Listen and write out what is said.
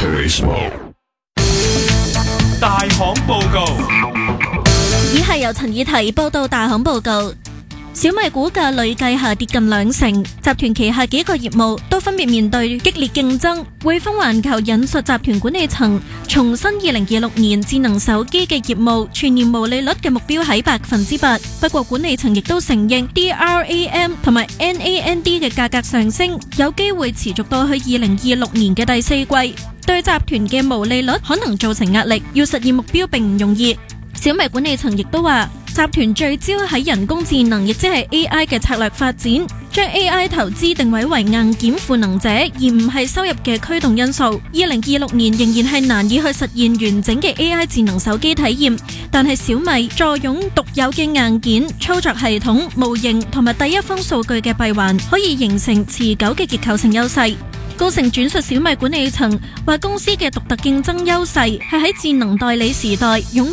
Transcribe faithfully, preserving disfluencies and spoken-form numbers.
大行報告。 以下由陳以提報道大行報告。小米股價累計下跌近兩成，集團旗下幾個業務都分別面對激烈競爭。匯豐環球引述集團管理層重申二零二六年智能手機嘅業務全年毛利率嘅目標喺百分之八。不過管理層亦都承認 D R A M 同埋 N A N D 嘅價格上升，有機會持續到去二零二六年嘅第四季，對集團嘅毛利率可能造成壓力，要實現目標並唔容易。小米管理層亦都話，集團聚焦喺人工智能，亦即係 A I 嘅策略發展，將 A I 投資定位為硬件賦能者，而唔係收入嘅驅動因素。二零二六年仍然係難以去實現完整嘅 A I 智能手機體驗，但係小米坐擁獨有嘅硬件、操作系統、模型同埋第一方數據嘅閉環，可以形成持久嘅結構性優勢。高盛轉述小米管理層話，公司嘅獨特競爭優勢係喺智能代理時代擁